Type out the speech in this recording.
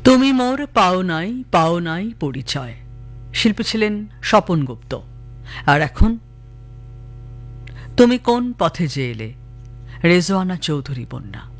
তুমি মোর পাও নাই পরিচয়। শিল্পী ছিলেন স্বপন গুপ্ত। আর এখন তুমি কোন পথে যে এলে, রেজওয়ানা চৌধুরী বন্যা।